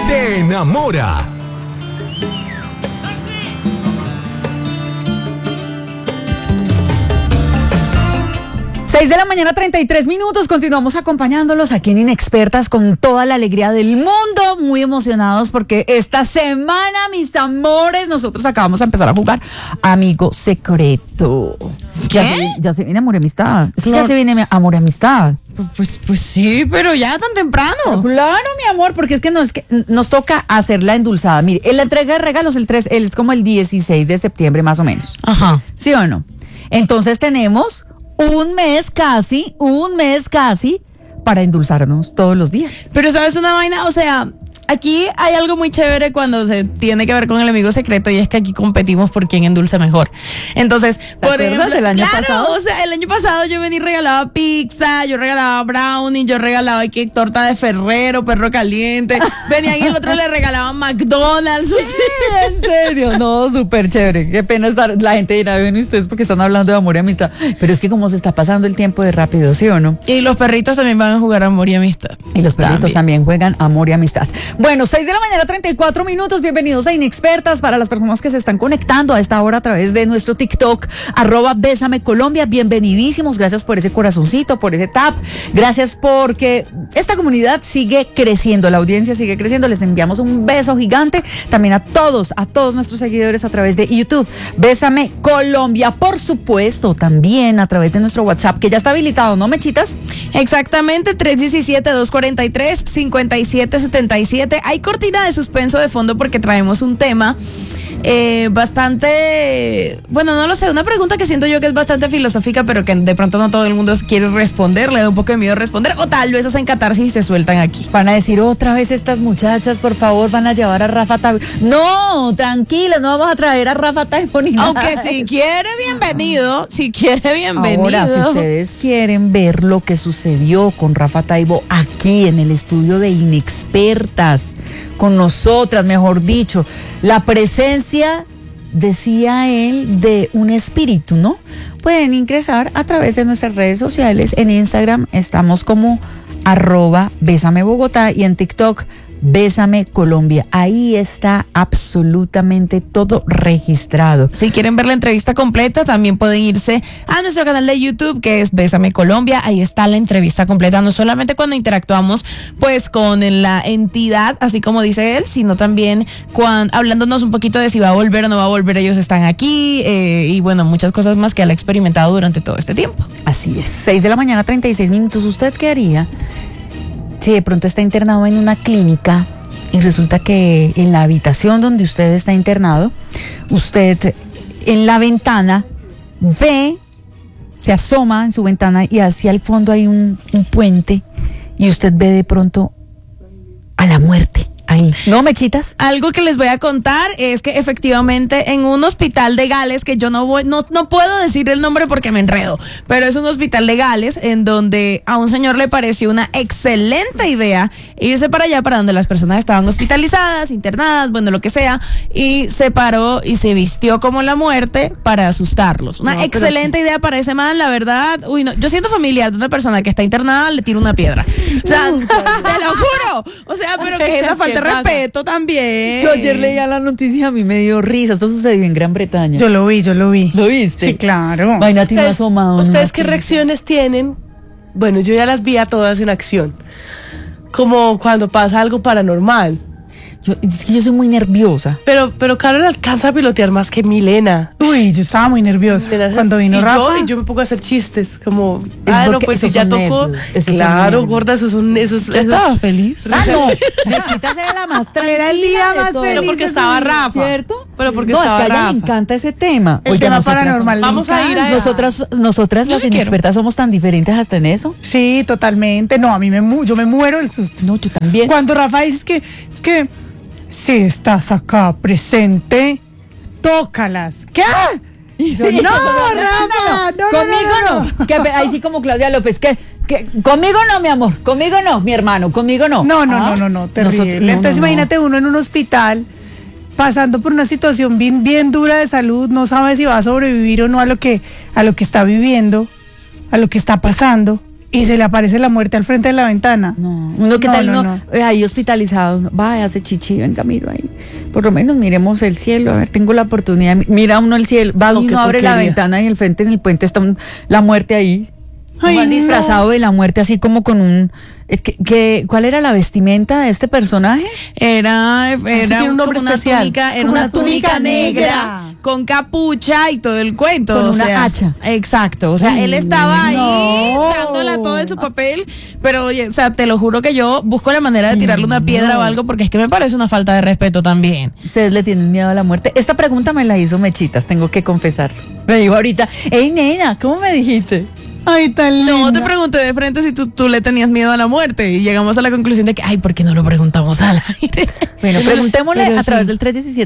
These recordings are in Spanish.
te enamora. 6:33 a.m. Continuamos acompañándolos aquí en Inexpertas con toda la alegría del mundo, muy emocionados porque esta semana, mis amores, nosotros acabamos de empezar a jugar Amigo Secreto. ¿Qué? Ya se viene Amor y Amistad. Es que Claro. ya se viene Amor y Amistad. Pues sí, pero ya tan temprano. Claro, mi amor, porque es que nos toca hacer la endulzada. Mire, en la entrega de regalos es como el 16 de septiembre más o menos. Ajá. ¿Sí o no? Entonces tenemos un mes casi para endulzarnos todos los días. Pero ¿sabes una vaina? O sea, aquí hay algo muy chévere cuando se tiene que ver con el amigo secreto y es que aquí competimos por quién endulza mejor. Entonces, por ejemplo, el año claro, pasado? o sea, el año pasado yo venía y regalaba pizza, yo regalaba brownie, yo regalaba aquí torta de Ferrero, perro caliente. Venía y el otro le regalaba McDonald's. En serio, no, súper chévere. Qué pena estar, la gente dirá, ven ustedes porque están hablando de amor y amistad. Pero es que como se está pasando el tiempo de rápido, ¿sí o no? Y los perritos también van a jugar amor y amistad. Y los perritos también juegan amor y amistad. Bueno, 6:34 a.m. Bienvenidos a Inexpertas. Para las personas que se están conectando a esta hora a través de nuestro TikTok, @BésameColombia. Bienvenidísimos. Gracias por ese corazoncito, por ese tap. Gracias porque esta comunidad sigue creciendo, la audiencia sigue creciendo. Les enviamos un beso gigante también a todos nuestros seguidores a través de YouTube. Bésame Colombia, por supuesto, también a través de nuestro WhatsApp, que ya está habilitado, ¿no, Mechitas? Exactamente, 317-243-5777. Hay cortina de suspenso de fondo porque traemos un tema bastante, bueno, no lo sé, una pregunta que siento yo que es bastante filosófica, pero que de pronto no todo el mundo quiere responder, le da un poco de miedo responder, o tal vez hacen catarsis y se sueltan aquí. Van a decir otra vez estas muchachas, por favor, van a llevar a Rafa Taibo. No, tranquila, no vamos a traer a Rafa Taibo ni nada. Aunque si quiere, bienvenido. Ahora, si ustedes quieren ver lo que sucedió con Rafa Taibo aquí en el estudio de Inexpertas, con nosotras, mejor dicho, la presencia, decía él, de un espíritu, ¿no? Pueden ingresar a través de nuestras redes sociales. En Instagram estamos como @BésameBogotá y en TikTok Bésame Colombia. Ahí está absolutamente todo registrado. Si quieren ver la entrevista completa, también pueden irse a nuestro canal de YouTube, que es Bésame Colombia. Ahí está la entrevista completa, no solamente cuando interactuamos pues con la entidad, así como dice él, sino también hablándonos un poquito de si va a volver o no va a volver. Ellos están aquí y bueno, muchas cosas más que él ha experimentado durante todo este tiempo. Así es, 6:36 a.m. ¿Usted qué haría si de pronto está internado en una clínica y resulta que en la habitación donde usted está internado, usted en la ventana ve, se asoma en su ventana y hacia el fondo hay un puente y usted ve de pronto a la muerte ahí? ¿No, Mechitas? Algo que les voy a contar es que efectivamente en un hospital de Gales, que yo no puedo decir el nombre porque me enredo, pero es un hospital de Gales en donde a un señor le pareció una excelente idea irse para allá, para donde las personas estaban hospitalizadas, internadas, bueno, lo que sea, y se paró y se vistió como la muerte para asustarlos. Una excelente idea para ese man, la verdad. Uy, no, yo siento familiar de una persona que está internada, le tiro una piedra. O sea, te lo juro. O sea, pero que esa falta de respeto también. Yo ayer leía la noticia, a mí me dio risa. Esto sucedió en Gran Bretaña. Yo lo vi. ¿Lo viste? Sí, claro. Vaina, te me asomado. ¿Ustedes qué reacciones tienen? Bueno, yo ya las vi a todas en acción. Como cuando pasa algo paranormal. Es que yo soy muy nerviosa. Pero Carol alcanza a pilotear más que Milena. Uy, yo estaba muy nerviosa cuando vino Rafa. Y yo me pongo a hacer chistes, como, porque pues si esos ya son tocó. nervios, esos son Claro, nervios. gorda, esos. Yo estaba feliz. No, Mechitas era la más tranquila. Era el día de más todos. feliz. Pero porque de estaba su vida, Rafa. ¿Cierto? Pero porque no, estaba es que a ella Rafa. le encanta ese tema. El Oiga, tema nosotras paranormal. Vamos a ir a Nosotras Yo las sí quiero. inexpertas somos tan diferentes hasta en eso. Sí, totalmente. No, a mí yo me muero del susto. No, yo también. Cuando Rafa dice es que si estás acá presente, tócalas. ¿Qué? Y yo, no, Rafa, no. Conmigo no. Que, ahí sí como Claudia López, que conmigo no, mi amor, conmigo no, mi hermano, conmigo no. No, terrible. Nosotros- no, Entonces no, no. imagínate uno en un hospital pasando por una situación bien dura de salud, no sabe si va a sobrevivir o no a lo que está viviendo, a lo que está pasando. y se le aparece la muerte al frente de la ventana. No, uno que No, tal no, uno no. ahí hospitalizado, uno, va, hace chichi, venga, miro ahí. Por lo menos miremos el cielo, a ver, tengo la oportunidad. Mira uno el cielo, va No, uno qué abre la porquería. ventana y el frente en el puente está la muerte ahí. Ay, Van no. disfrazado de la muerte así como con un ¿cuál era la vestimenta de este personaje? Era tiene un como nombre una especial. túnica, era Como una una túnica túnica negra negra. con capucha y todo el cuento. Con o una sea, hacha. Exacto. O sea, él estaba ahí no. dándola todo en su papel. Pero oye, o sea, te lo juro que yo busco la manera de tirarle una piedra o algo porque es que me parece una falta de respeto también. ¿Ustedes le tienen miedo a la muerte? Esta pregunta me la hizo Mechitas, tengo que confesar. Me dijo ahorita, hey nena, ¿cómo me dijiste? Ay, tan No, linda. te pregunté de frente si tú le tenías miedo a la muerte y llegamos a la conclusión de que, ay, ¿por qué no lo preguntamos al aire? Bueno, preguntémosle Pero a través sí. del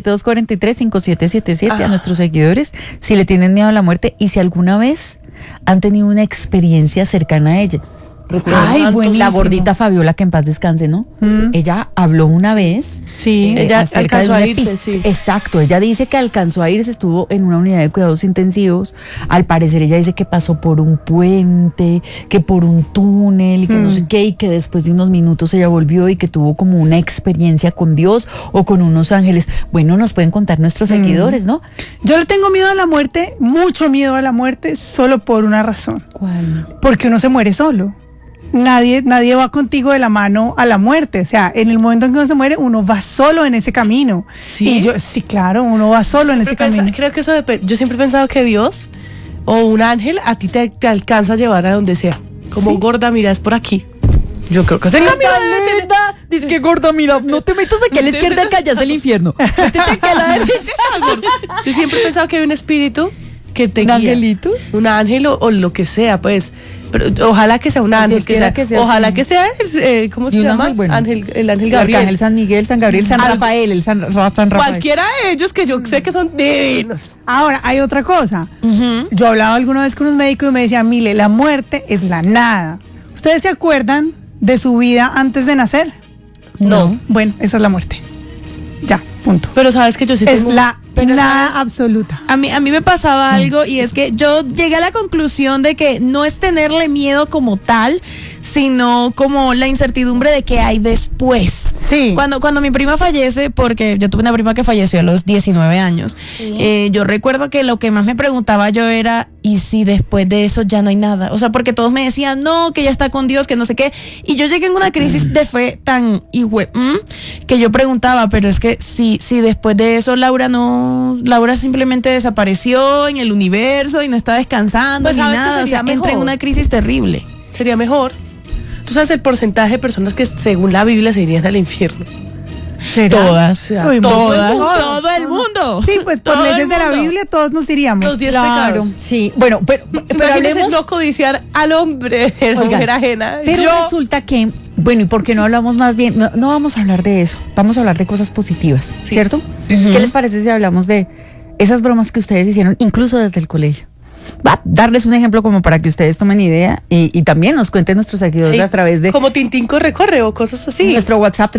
317-243-5777 a Ah. nuestros seguidores si le tienen miedo a la muerte y si alguna vez han tenido una experiencia cercana a ella. ¿Recuerdan Ay, la buenísimo. gordita Fabiola, que en paz descanse, ¿no? Ella habló una vez. Sí. Ella acerca alcanzó de un a irse, sí. Exacto, ella dice que alcanzó a irse, estuvo en una unidad de cuidados intensivos. Al parecer ella dice que pasó por un puente, que por un túnel y que no sé qué, y que después de unos minutos ella volvió y que tuvo como una experiencia con Dios o con unos ángeles. Bueno, nos pueden contar nuestros seguidores, ¿no? Yo le tengo miedo a la muerte, mucho miedo a la muerte, solo por una razón. ¿Cuál? Porque uno se muere solo. Nadie va contigo de la mano a la muerte. O sea, en el momento en que uno se muere, uno va solo en ese camino. ¿Sí? Y sí, claro, uno va solo en ese camino. Creo que eso depende. Yo siempre he pensado que Dios o un ángel a ti te alcanza a llevar a donde sea. Como Sí. gorda, mira, es por aquí. Yo creo que es el camino. Dice que gorda, mira, no te metas aquí a la izquierda que allá es el infierno. Métete aquí a la derecha. Yo siempre he pensado que hay un espíritu que te ¿Un guía. angelito? Un ángel o lo que sea, pues. Pero ojalá que sea un Dios ángel. quiera que sea ojalá así. que sea, ¿cómo se Y un llama? ángel bueno. El ángel El Gabriel. Arcángel San Miguel, San Gabriel, San Algo. Rafael, el San Rafael. Cualquiera de ellos que yo sé que son divinos. Ahora, hay otra cosa. Yo hablaba alguna vez con un médico y me decía, Mile, la muerte es la nada. ¿Ustedes se acuerdan de su vida antes de nacer? No. Bueno, esa es la muerte. Ya, punto. Pero sabes que yo sí Es tengo... la Pero nada ¿sabes? absoluta. A mí me pasaba algo y es que yo llegué a la conclusión de que no es tenerle miedo como tal, sino como la incertidumbre de qué hay después. Sí. Cuando mi prima fallece, porque yo tuve una prima que falleció a los 19 años, yo recuerdo que lo que más me preguntaba yo era, ¿y si después de eso ya no hay nada? O sea, porque todos me decían, no, que ya está con Dios, que no sé qué. Y yo llegué en una crisis de fe tan que yo preguntaba, pero es que si después de eso Laura simplemente desapareció en el universo y no está descansando Pues, ni ¿sabes qué nada, o sea, sería entré en mejor? una crisis terrible. Sería mejor. ¿Tú sabes el porcentaje de personas que según la Biblia se irían al infierno? ¿Será? Todas, O sea, Uy, todas, mundo. todo el mundo. Sí, pues por Todo el leyes de la mundo. Biblia todos nos iríamos. Los 10 Claro, pecados. sí. Bueno, pero Imagínense hablemos. no codiciar al hombre de la Oigan, mujer ajena. Pero Yo- resulta que, bueno, ¿y por qué no hablamos más bien? No vamos a hablar de eso, vamos a hablar de cosas positivas, Sí. ¿cierto? ¿Qué les parece si hablamos de esas bromas que ustedes hicieron, incluso desde el colegio? Va a darles un ejemplo como para que ustedes tomen idea y también nos cuenten nuestros seguidores a través de Como Tintín corre o cosas así. nuestro WhatsApp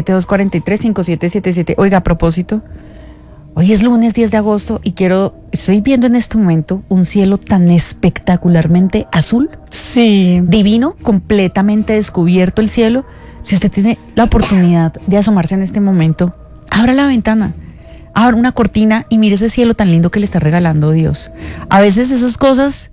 317-243-5777. Oiga, a propósito, hoy es lunes 10 de agosto y estoy viendo en este momento un cielo tan espectacularmente azul, Sí. divino, completamente descubierto el cielo. Si usted tiene la oportunidad de asomarse en este momento, abra la ventana, abra una cortina y mire ese cielo tan lindo que le está regalando Dios. A veces esas cosas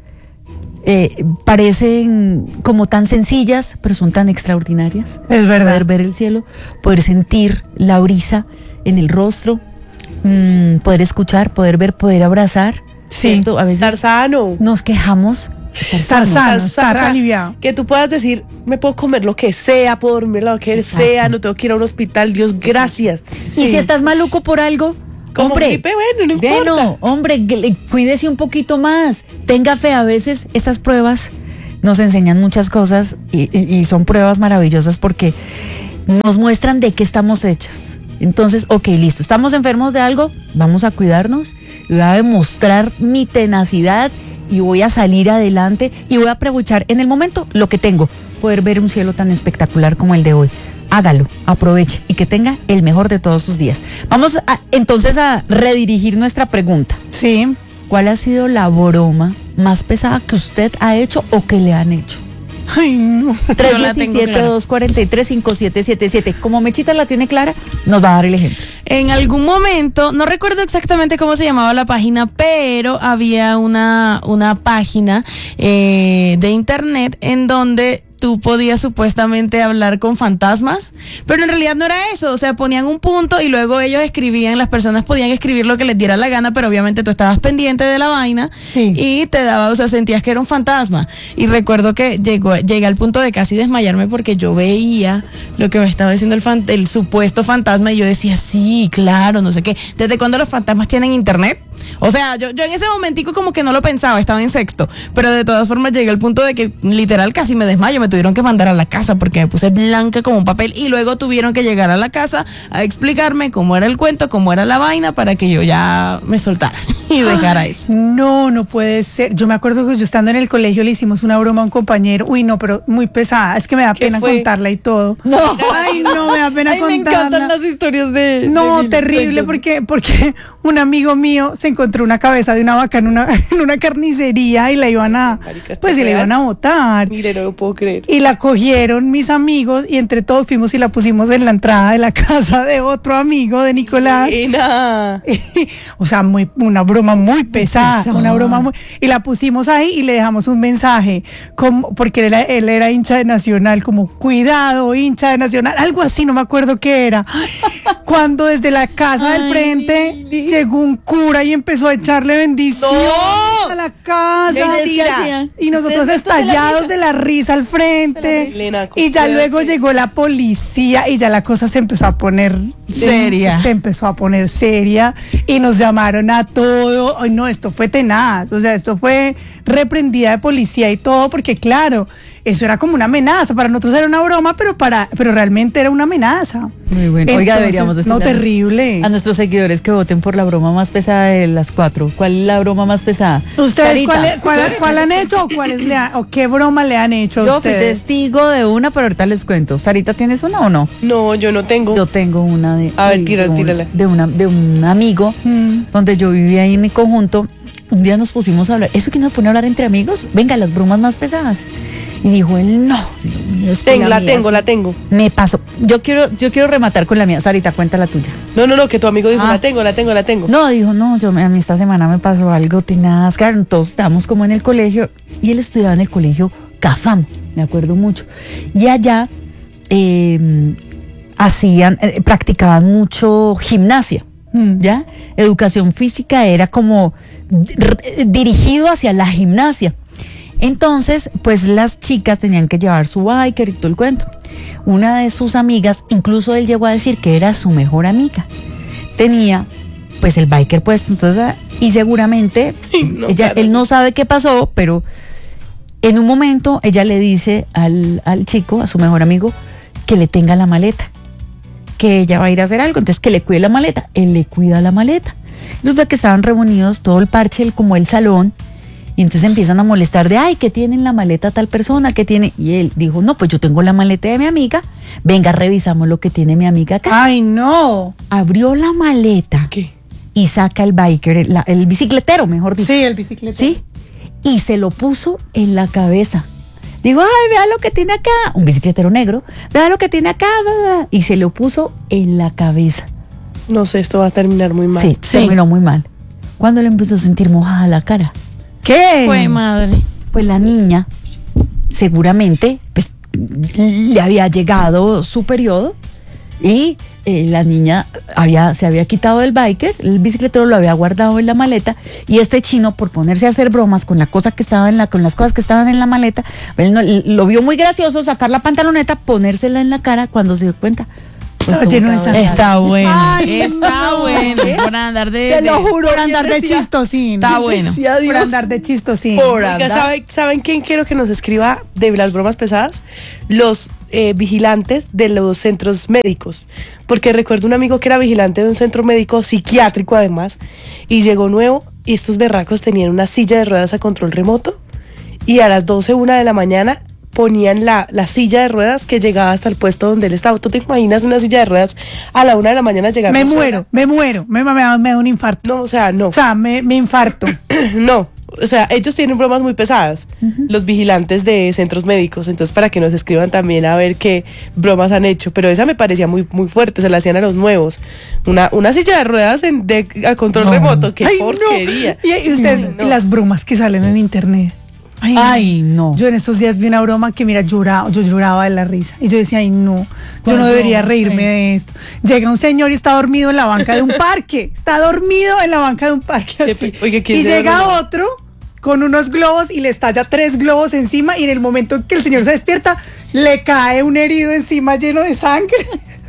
parecen como tan sencillas, pero son tan extraordinarias. Es verdad. Poder ver el cielo, poder sentir la brisa en el rostro, poder escuchar, poder ver, poder abrazar. Sí. ¿cierto? A Estar veces sano. nos quejamos. Estar sano, estar O sea, aliviado. Que tú puedas decir, me puedo comer lo que sea, puedo dormir lo que Exacto. sea, no tengo que ir a un hospital, Dios, gracias. Y si estás maluco por algo, Como hombre, gripe, bueno, no importa. bueno, hombre, cuídese un poquito más. Tenga fe. A veces estas pruebas nos enseñan muchas cosas y son pruebas maravillosas porque nos muestran de qué estamos hechos. Entonces, ok, listo, estamos enfermos de algo, vamos a cuidarnos y voy a demostrar mi tenacidad y voy a salir adelante y voy a aprovechar en el momento lo que tengo, poder ver un cielo tan espectacular como el de hoy. Hágalo, aproveche y que tenga el mejor de todos sus días. Vamos entonces a redirigir nuestra pregunta. Sí. ¿Cuál ha sido la broma más pesada que usted ha hecho o que le han hecho? Ay, no. Yo la tengo clara. 317-243-5777. Como Mechita la tiene clara, nos va a dar el ejemplo. En algún momento, no recuerdo exactamente cómo se llamaba la página, pero había una página de internet en donde tú podías supuestamente hablar con fantasmas, pero en realidad no era eso. O sea, ponían un punto y luego ellos escribían, las personas podían escribir lo que les diera la gana, pero obviamente tú estabas pendiente de la vaina y te daba, o sea, sentías que era un fantasma. Y recuerdo que llegué al punto de casi desmayarme porque yo veía lo que me estaba diciendo el supuesto fantasma y yo decía, sí, claro, no sé qué. ¿Desde cuándo los fantasmas tienen internet? O sea, yo en ese momentico como que no lo pensaba, estaba en sexto, pero de todas formas llegué al punto de que literal casi me desmayo, me tuvieron que mandar a la casa porque me puse blanca como un papel y luego tuvieron que llegar a la casa a explicarme cómo era el cuento, cómo era la vaina para que yo ya me soltara y dejara eso. No puede ser. Yo me acuerdo que yo estando en el colegio le hicimos una broma a un compañero. Uy, no, pero muy pesada. Es que me da ¿Qué pena fue? contarla y todo. No. Ay, no, me da pena Ay, me contarla. encantan las historias de... No, de- terrible, cuéntame. porque un amigo mío se encontró una cabeza de una vaca en una carnicería y la iban a, Marica, ¿esto pues es y la real? iban a botar. Mire, no lo puedo creer. Y la cogieron mis amigos y entre todos fuimos y la pusimos en la entrada de la casa de otro amigo de Nicolás. Nena. O sea, una broma muy pesada, una broma muy, y la pusimos ahí y le dejamos un mensaje, como, porque él era hincha de Nacional, como cuidado, hincha de Nacional, algo así, no me acuerdo qué era. Cuando desde la casa del Ay, frente Lili. llegó un cura y empezó a echarle bendición a la casa. ¿Ustedes qué Mentira. hacían? Y nosotros ¿Ustedes muertos de la estallados risa? de la risa al frente. Elena, Y ya cuídate. luego llegó la policía y ya la cosa se empezó a poner Seria. Se empezó a poner seria y nos llamaron a todo. Ay, no, esto fue tenaz. O sea, esto fue reprendida de policía y todo, porque claro, eso era como una amenaza. Para nosotros era una broma, pero realmente era una amenaza. Muy bueno. Oiga, Entonces, deberíamos decirle no, a nuestros- terrible. a nuestros seguidores que voten por la broma más pesada de las 4. ¿Cuál es la broma más pesada? ¿Ustedes Sarita. cuál han hecho o qué broma le han hecho a Yo fui ustedes? testigo de una, pero ahorita les cuento. Sarita, ¿tienes una o no? No, yo no tengo. Yo tengo una de, A ver, de tírala, un- tírala. de un amigo donde yo vivía ahí en mi conjunto. Un día nos pusimos a hablar. ¿Eso que nos pone a hablar entre amigos? Venga, las bromas más pesadas. Y dijo él, no, Dios mío, es que La mía sí tengo. Me pasó. Yo quiero rematar con la mía. Sarita, cuenta la tuya. No, que tu amigo dijo, Ah. la tengo. No, dijo, no, a mí esta semana me pasó algo tenaz. Claro, todos estábamos como en el colegio y él estudiaba en el colegio CAFAM, me acuerdo mucho. Y allá practicaban mucho gimnasia, ¿ya? Educación física era como dirigido hacia la gimnasia. Entonces, pues las chicas tenían que llevar su biker y todo el cuento. Una de sus amigas, incluso él llegó a decir que era su mejor amiga, tenía pues el biker puesto, entonces, y seguramente No, él no sabe qué pasó, pero en un momento ella le dice al chico, a su mejor amigo, que le tenga la maleta, que ella va a ir a hacer algo, entonces que le cuide la maleta. Él le cuida la maleta. Resulta que estaban reunidos todo el parche, como el salón, y entonces empiezan a molestar de, ay, ¿qué tiene en la maleta tal persona? ¿Qué tiene? Y él dijo, no, pues yo tengo la maleta de mi amiga, venga, revisamos lo que tiene mi amiga acá. Ay, no. Abrió la maleta ¿Qué? y saca el biker, el bicicletero, mejor dicho. Sí, el bicicleta. Sí, y se lo puso en la cabeza. Digo, ay, vea lo que tiene acá. Un bicicletero negro, vea lo que tiene acá. Y se lo puso en la cabeza. No sé, esto va a terminar muy mal. Sí, terminó muy mal. Cuando le empezó a sentir mojada la cara, ¿Qué? Fue madre. pues la niña seguramente pues le había llegado su periodo y la niña se había quitado el biker, el bicicletero lo había guardado en la maleta y este chino, por ponerse a hacer bromas con la cosa que estaba con las cosas que estaban en la maleta, él lo vio muy gracioso, sacar la pantaloneta, ponérsela en la cara. Cuando se dio cuenta, pues Estaba lleno de tuvo que sangre. abrazar. Está bueno. Ay, Está no. bueno. Por andar Te lo juro, Por andar de decía, chistosín. Está bueno. decía Por Dios, andar de chistosín. por Oiga, andar. ¿saben quién quiero que nos escriba de las bromas pesadas? Los vigilantes de los centros médicos. Porque recuerdo un amigo que era vigilante de un centro médico psiquiátrico además, y llegó nuevo, y estos berracos tenían una silla de ruedas a control remoto, y a las 12:01 de la mañana ponían la silla de ruedas que llegaba hasta el puesto donde él estaba. ¿Tú te imaginas una silla de ruedas a la 1 de la mañana llegando? Me sola? muero, me da un infarto. No, o sea, no. O sea, me infarto. No, o sea, ellos tienen bromas muy pesadas, los vigilantes de centros médicos, entonces para que nos escriban también a ver qué bromas han hecho, pero esa me parecía muy, muy fuerte, se la hacían a los nuevos. Una silla de ruedas al control remoto, qué porquería. No. Y ustedes, las bromas que salen en internet. Ay, no. Yo en estos días vi una broma que, mira, yo lloraba de la risa. Y yo decía, ay, no, yo no debería reírme de esto. Llega un señor y está dormido en la banca de un parque. Está dormido en la banca de un parque así. Oye, y llega otro con unos globos y le estalla 3 globos encima. Y en el momento en que el señor se despierta, le cae un herido encima lleno de sangre.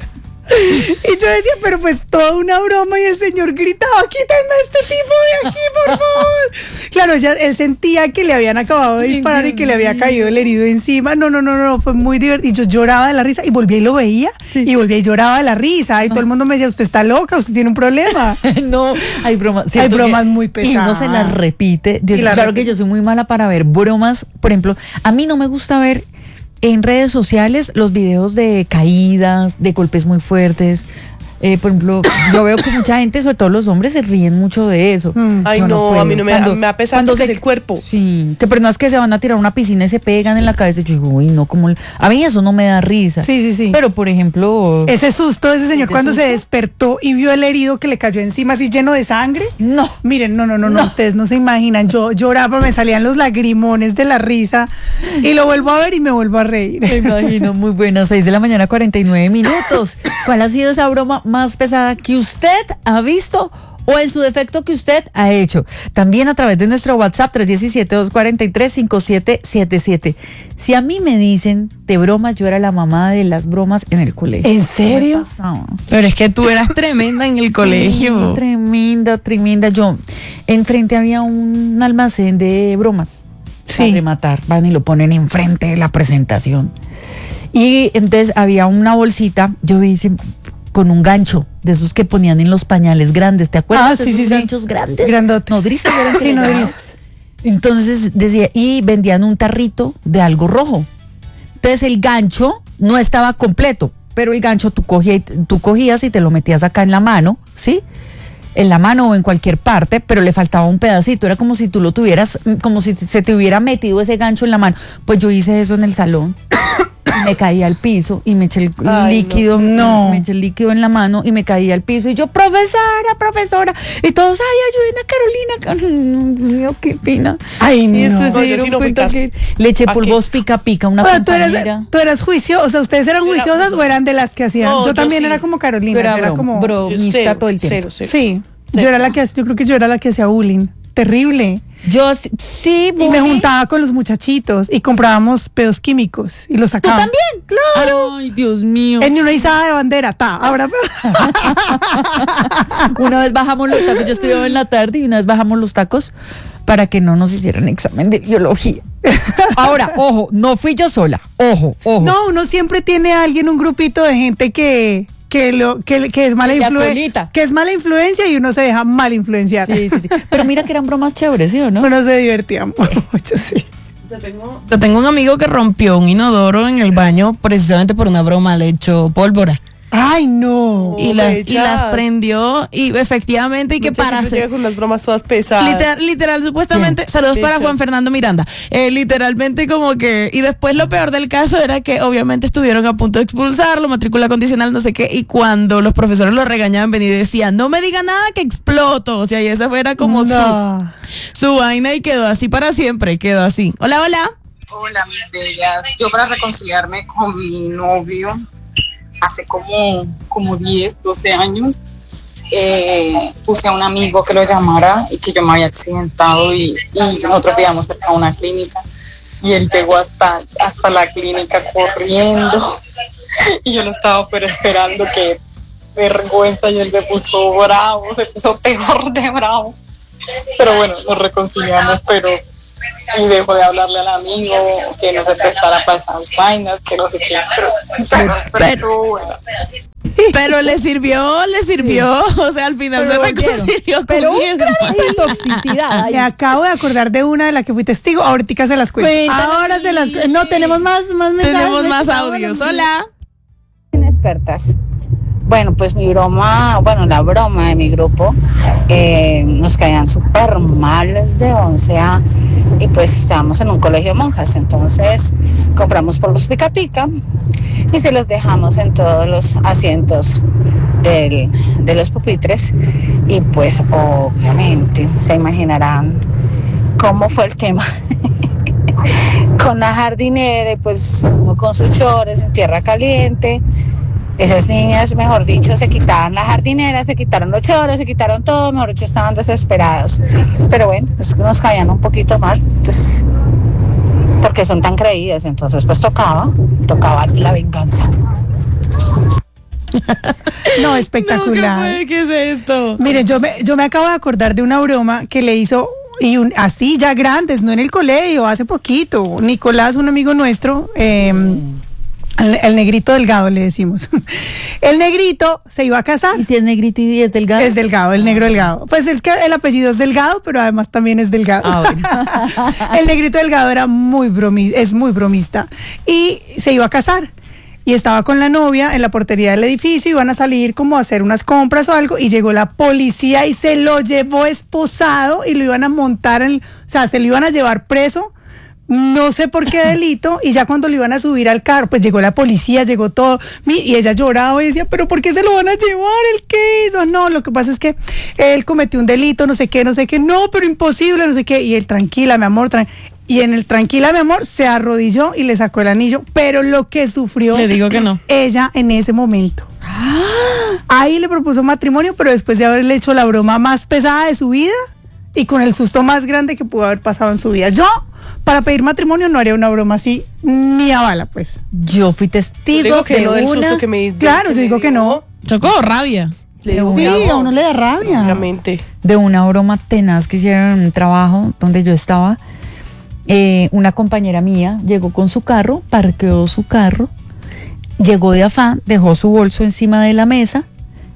Y yo decía, pero pues toda una broma, y el señor gritaba, quítenme a este tipo de aquí, por favor. Claro, él sentía que le habían acabado de disparar y que le había caído el herido encima. No, fue muy divertido. Y yo lloraba de la risa y volvía y lo veía, y volvía y lloraba de la risa. Y todo el mundo me decía, usted está loca, usted tiene un problema. No, hay bromas. Hay bromas muy pesadas. Y uno se las repite. Que yo soy muy mala para ver bromas. Por ejemplo, a mí no me gusta ver en redes sociales los videos de caídas, de golpes muy fuertes. Por ejemplo, yo veo que mucha gente, sobre todo los hombres, se ríen mucho de eso. Ay, no, a mí no me da pesar porque es el cuerpo. Sí, que personas que se van a tirar a una piscina y se pegan en la cabeza. Y yo digo, uy, no, a mí eso no me da risa. Sí. Pero, por ejemplo, ese susto de ese señor cuando se despertó y vio el herido que le cayó encima así lleno de sangre. No. Miren, no, ustedes no se imaginan. Yo lloraba, me salían los lagrimones de la risa y lo vuelvo a ver y me vuelvo a reír. Me imagino, muy buena. 6 de la mañana, 49 minutos. ¿Cuál ha sido esa broma más pesada que usted ha visto o en su defecto que usted ha hecho? También a través de nuestro WhatsApp 317-243-5777. Si a mí me dicen de bromas, yo era la mamá de las bromas en el colegio. ¿En serio? Pero es que tú eras tremenda en el colegio. Tremenda. Yo, enfrente había un almacén de bromas. Para rematar, van y lo ponen enfrente de la presentación. Y entonces había una bolsita, yo vi con un gancho, de esos que ponían en los pañales grandes, ¿te acuerdas? Sí. Ganchos grandes. Grandotes. Nodrizas. Sí, nodrizas. Entonces decía, y vendían un tarrito de algo rojo. Entonces el gancho no estaba completo, pero el gancho tú cogías y te lo metías acá en la mano, ¿sí? En la mano o en cualquier parte, pero le faltaba un pedacito. Era como si tú lo tuvieras, como si se te hubiera metido ese gancho en la mano. Pues yo hice eso en el salón. Me caí al piso y me eché el líquido. Me eché el líquido en la mano y me caí al piso. Y yo, profesora. Y todos, ayuden a Carolina. Dios mío, qué pena. Ay, no. Y eso que le eché polvos pica, una compañera. ¿Tú eras juiciosa? O sea, ¿ustedes eran juiciosas o eran de las que hacían? No, yo también sí. era como Carolina. Yo era como bromista todo el tiempo. Sí, yo creo que yo era la que hacía bullying. Terrible. Yo sí, y me juntaba con los muchachitos y comprábamos pedos químicos y los ¿Tú sacábamos. también? Claro. Ay, Dios mío. En una izada de bandera, ahora. Una vez bajamos los tacos, yo estudiaba en la tarde y una vez bajamos los tacos para que no nos hicieran examen de biología. Ahora, ojo, no fui yo sola. Ojo. No, uno siempre tiene a alguien, un grupito de gente que es mala influencia, que es mala influencia y uno se deja mal influenciar. Sí. Pero mira que eran bromas chéveres, ¿sí o no? Uno se divertía mucho, sí. Yo tengo un amigo que rompió un inodoro en el baño precisamente por una broma, le echó pólvora. Ay, no. Y las prendió y efectivamente, y que para hacer con las bromas todas pesadas. Literal, supuestamente, saludos para Juan Fernando Miranda. Literalmente como que, y después lo peor del caso era que obviamente estuvieron a punto de expulsarlo, matrícula condicional, no sé qué, y cuando los profesores lo regañaban, venía y decían, no me diga nada que exploto. O sea, y esa fuera como su vaina y quedó así para siempre, quedó así. Hola. Hola, mis bellas. Yo para reconciliarme con mi novio hace como 10, 12 años, puse a un amigo que lo llamara y que yo me había accidentado y nosotros vivíamos cerca de una clínica y él llegó hasta la clínica corriendo y yo lo estaba pero esperando, que vergüenza, y él se puso bravo, se puso peor de bravo, pero bueno, nos reconciliamos, y dejó de hablarle al amigo, que no se prestara para esas vainas, que no sé qué, pero le sirvió, o sea, al final se reconcilió pero con un granito de toxicidad. Me acabo de acordar de una de la que fui testigo, ahorita se las cuento. Ahora se las cuento. No, tenemos más mensajes. Tenemos más audios. Hola. Inexpertas. Bueno, pues la broma de mi grupo, nos caían súper mal desde 11 y pues estábamos en un colegio de monjas, entonces compramos polvos pica pica y se los dejamos en todos los asientos de los pupitres y pues obviamente se imaginarán cómo fue el tema. Con la jardinera y pues con sus chores en tierra caliente. Esas niñas, mejor dicho, se quitaban la jardinera, se quitaron los chores, se quitaron todo, mejor dicho, estaban desesperados. Pero bueno, pues nos caían un poquito mal, pues, porque son tan creídas, entonces pues tocaba la venganza. No, espectacular. No, ¿qué es esto? Mire, yo me acabo de acordar de una broma que le hizo, así ya grandes, no en el colegio, hace poquito. Nicolás, un amigo nuestro, el negrito delgado le decimos. El negrito se iba a casar. ¿Y si es negrito y es delgado? Es delgado, el negro delgado. Pues es que el apellido es delgado, pero además también es delgado. Bueno. El negrito delgado es muy bromista y se iba a casar. Y estaba con la novia en la portería del edificio, iban a salir como a hacer unas compras o algo, y llegó la policía y se lo llevó esposado y lo iban a montar, se lo iban a llevar preso, no sé por qué delito, y ya cuando lo iban a subir al carro, pues llegó la policía, llegó todo, y ella lloraba y decía, pero ¿por qué se lo van a llevar? ¿El qué hizo? No, lo que pasa es que él cometió un delito, no sé qué, no, pero imposible, no sé qué, y él, tranquila, mi amor, y en el tranquila, mi amor, se arrodilló y le sacó el anillo, pero lo que sufrió le digo que no. Ella en ese momento. Ahí le propuso matrimonio, pero después de haberle hecho la broma más pesada de su vida y con el susto más grande que pudo haber pasado en su vida. Yo, para pedir matrimonio, no haría una broma así, ni a bala, pues. Yo fui testigo digo que de no del una... susto que me Claro, yo digo que no. Chocó, rabia. Sí, a uno le da rabia. Obviamente. De una broma tenaz que hicieron en un trabajo donde yo estaba. Una compañera mía llegó con su carro, parqueó su carro, llegó de afán, dejó su bolso encima de la mesa,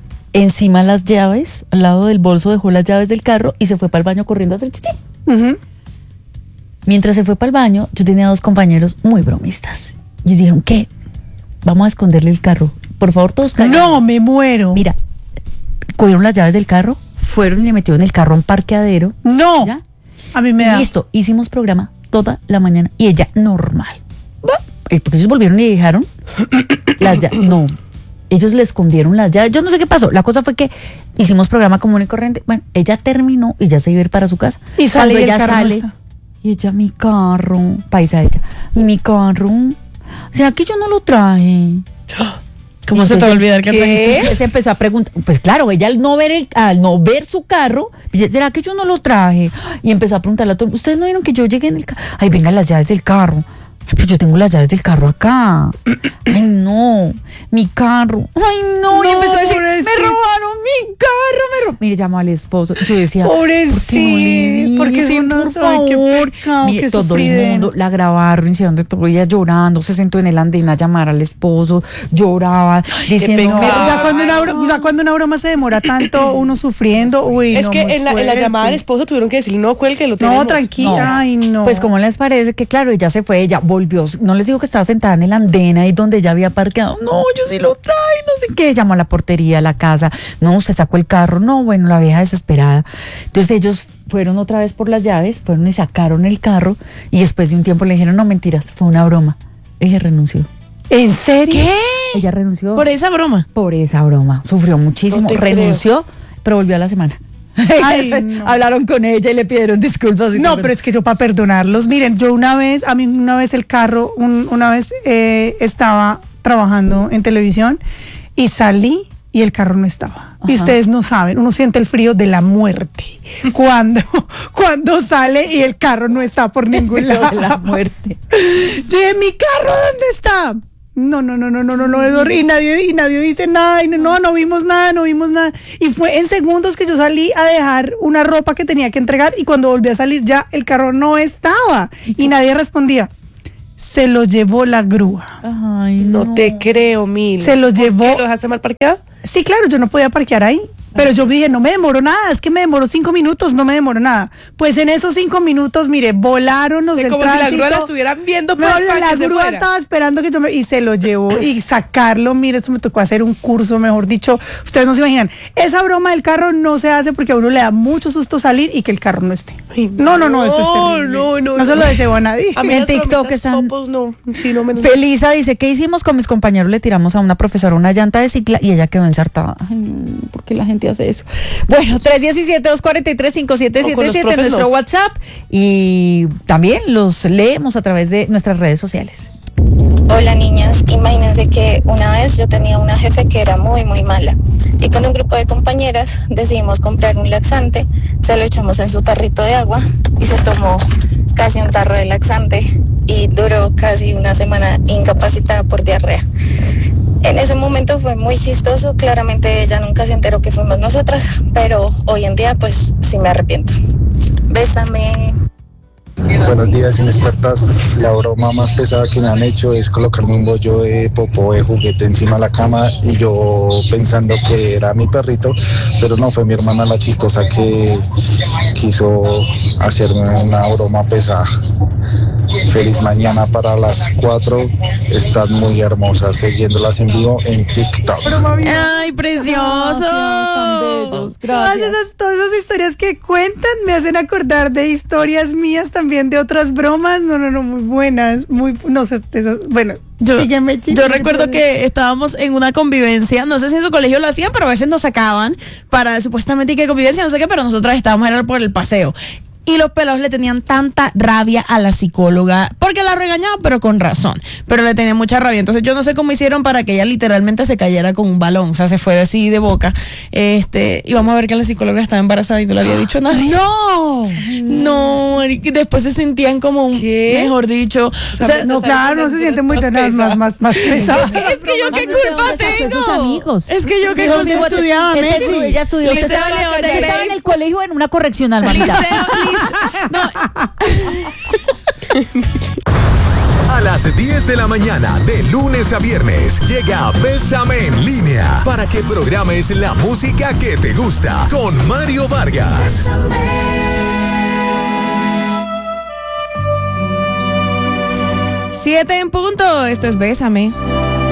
encima las llaves, al lado del bolso dejó las llaves del carro y se fue para el baño corriendo a hacer chichi. Uh-huh. Mientras se fue para el baño, yo tenía dos compañeros muy bromistas. Y dijeron, ¿qué? Vamos a esconderle el carro. Por favor, todos callados. No, me muero. Mira, cogieron las llaves del carro, fueron y le metieron el carro a un parqueadero. No. ¿Ya? A mí me da. Listo, hicimos programa toda la mañana y ella normal. Porque ellos volvieron y dejaron las llaves. No, ellos le escondieron las llaves. Yo no sé qué pasó. La cosa fue que hicimos programa común y corriente. Bueno, ella terminó y ya se iba a ir para su casa. Y sale Cuando y el ella carro no sale, está. y ella, mi carro, paisa ella, y mi carro, ¿será que yo no lo traje? ¿Cómo se te va a olvidar que ¿Qué? trajiste? Se empezó a preguntar, pues claro, ella al no ver su carro, dice, ¿será que yo no lo traje? Y empezó a preguntarle a todo, ¿ustedes no vieron que yo llegué en el carro? Ay, vengan las llaves del carro. Ay, pues yo tengo las llaves del carro acá. Ay, no, mi carro. Ay, no, y No, empezó a decir, pobrecito. me robaron mi carro, Mire, llamó al esposo. Yo decía, Pobrecito, ¿por qué no le porque dice, eso no- ay, qué favor? pecado, Mire, qué todo el sufridero. mundo la grabaron, hicieron de todo, ella llorando, se sentó en el andén a llamar al esposo, lloraba, diciendo, pecado. Ya cuando una broma se demora tanto, uno sufriendo, uy, Es no, que muy en la fuerte. llamada del esposo tuvieron que decir, no, cuelgue, lo No, tenemos. tranquila, No. ay, no. Pues como les parece que claro, ella se fue, ella volvió, no les digo que estaba sentada en el andén ahí donde ella había parqueado, no, yo sí lo traje, no sé qué, llamó a la portería, a la casa, no, se sacó el carro, no, bueno, la vieja desesperada. Entonces ellos fueron otra vez por las llaves, fueron y sacaron el carro y después de un tiempo le dijeron, no, mentiras, fue una broma. Ella renunció. ¿En serio? ¿Qué? Ella renunció Por esa broma. por esa broma, sufrió muchísimo, No te renunció, pero volvió a la semana. Ay, no. Hablaron con ella y le pidieron disculpas. Y No, todo. pero es que yo para perdonarlos, miren, yo una vez el carro, una vez estaba trabajando en televisión y salí y el carro no estaba. Y Ajá. ustedes no saben, uno siente el frío de la muerte cuando sale y el carro no está por ningún Frío lado. de la muerte. Yo dije, ¿mi carro dónde está? No, es horrible. Y nadie dice nada, y no vimos nada. Y fue en segundos que yo salí a dejar una ropa que tenía que entregar y cuando volví a salir ya el carro no estaba y nadie respondía. Se lo llevó la grúa. Ay, No te creo, Mil. Se lo llevó. ¿Por qué? ¿Lo dejaste mal parqueado? Sí, claro, yo no podía parquear ahí. Pero yo dije, no me demoro nada, es que me demoro 5 minutos, no me demoro nada. Pues en esos 5 minutos, mire, volaron los del como tránsito. si la grúa la estuvieran viendo. No, la grúa estaba esperando que y se lo llevó y sacarlo, mire, eso me tocó hacer un curso, mejor dicho, ustedes no se imaginan. Esa broma del carro no se hace porque a uno le da mucho susto salir y que el carro no esté. Ay, No, eso es terrible. No se lo deseo a nadie. A mí En las TikTok bromitas están- popos no. Sí, no me... Felisa dice, ¿qué hicimos con mis compañeros? Le tiramos a una profesora una llanta de cicla y ella quedó ensartada. Ay, no, ¿por qué la gente hace eso? Bueno, 317-243-5777 profes nuestro no. WhatsApp y también los leemos a través de nuestras redes sociales. Hola niñas, imagínense que una vez yo tenía una jefe que era muy mala y con un grupo de compañeras decidimos comprar un laxante, se lo echamos en su tarrito de agua y se tomó casi un tarro de laxante y duró casi una semana incapacitada por diarrea. En ese momento fue muy chistoso, claramente ella nunca se enteró que fuimos nosotras, pero hoy en día pues sí me arrepiento. Bésame. Buenos días, inexpertas. La broma más pesada que me han hecho es colocarme un bollo de popó de juguete encima de la cama y yo pensando que era mi perrito, pero no, fue mi hermana la chistosa que quiso hacerme una broma pesada. Feliz mañana para las 4. Están muy hermosas, siguiéndolas en vivo en TikTok. ¡Ay, precioso! Todas esas historias que cuentan me hacen acordar de historias mías también de otras bromas. No, muy buenas, no sé, bueno. Sígueme, chicos. Yo recuerdo que estábamos en una convivencia, no sé si en su colegio lo hacían, pero a veces nos sacaban para supuestamente que convivencia, no sé qué, pero nosotros estábamos era por el paseo. Y los pelados le tenían tanta rabia a la psicóloga, porque la regañaba, pero con razón. Pero le tenían mucha rabia. Entonces yo no sé cómo hicieron para que ella literalmente se cayera con un balón. O sea, se fue así de boca. Y vamos a ver que la psicóloga estaba embarazada y no le había dicho a nadie. No, y después se sentían como un, mejor dicho. O sea, no, claro, no se siente muy más pesado. Es que yo qué culpa tengo. Sus amigos. Es que yo qué ¿Dónde culpa estudiaba, Messi? Ella estudió. Liceo Usted León de estaba Grey. en el colegio en una correccional, mamita. A las 10 de la mañana, de lunes a viernes, llega Bésame en línea para que programes la música que te gusta con Mario Vargas. Siete en punto. Esto es Bésame.